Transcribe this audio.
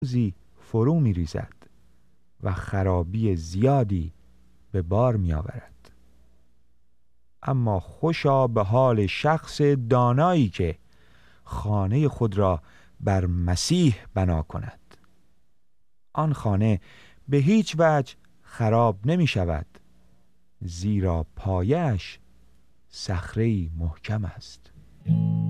روزی فرو می ریزد و خرابی زیادی به بار می آورد. اما خوشا به حال شخص دانایی که خانه خود را بر مسیح بنا کند. آن خانه به هیچ وجه خراب نمی شود، زیرا پایه‌اش صخره‌ای محکم است.